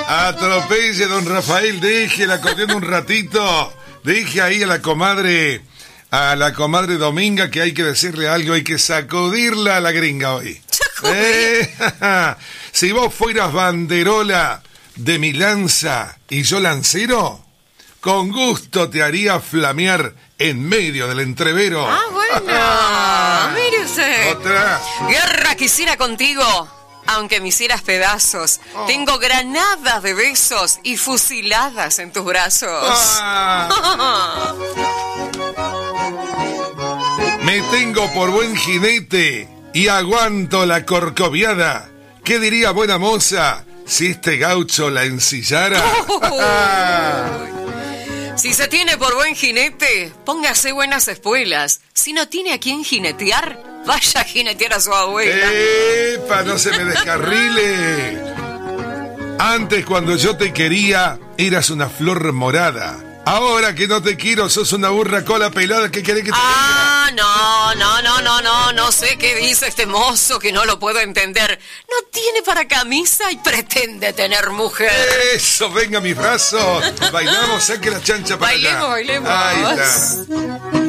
Atropelle, don Rafael, deje el acordeón un ratito. Deje ahí a la comadre Dominga, que hay que decirle algo, hay que sacudirla a la gringa hoy. Si vos fueras banderola de mi lanza y yo lancero, con gusto te haría flamear en medio del entrevero. Bueno, mire usted. Otra. Guerra quisiera contigo, aunque me hicieras pedazos. Tengo granadas de besos y fusiladas en tus brazos. Me tengo por buen jinete y aguanto la corcoviada. ¿Qué diría buena moza si este gaucho la ensillara? Si se tiene por buen jinete, póngase buenas espuelas. Si no tiene a quien jinetear, vaya a jinetear a su abuela. ¡Epa! No se me descarrile. Antes, cuando yo te quería, eras una flor morada. Ahora que no te quiero, sos una burra cola pelada. ¿Qué querés que te diga? No sé qué dice este mozo que no lo puedo entender. No tiene para camisa y pretende tener mujer. Eso, venga a mis brazos. Bailamos, saque la chancha para allá. Bailemos. Ahí está.